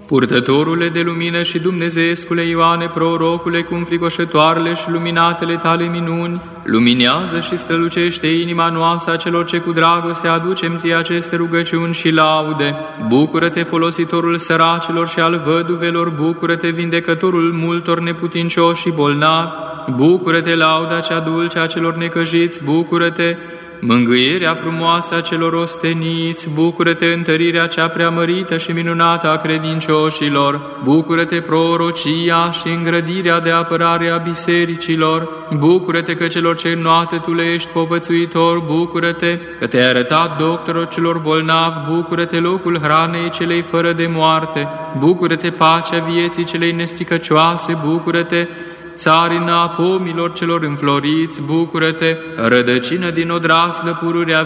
Purtătorule de lumină și Dumnezeescule Ioane, prorocule, cu înfricoșătoarele și luminatele tale minuni, luminează și strălucește inima noastră a celor ce cu dragoste aducem ție aceste rugăciuni și laude. Bucură-te, folositorul săracilor și al văduvelor, bucură-te, vindecătorul multor neputincioși și bolnavi, bucură-te, lauda cea dulce a celor necăjiți, bucură-te, mângâierea frumoasă a celor osteniți, bucură-te, întărirea cea preamărită și minunată a credincioșilor, bucură-te, prorocia și îngrădirea de apărare a bisericilor, bucură-te că celor ce înnoată tu le ești povățuitor, bucură-te că te-ai arătat doctorul celor bolnavi, bucură-te, locul hranei celei fără de moarte, bucură-te, pacea vieții celei nesticăcioase, bucură-te, țarina pomilor celor înfloriți, bucură-te, rădăcină din odraslă, pururea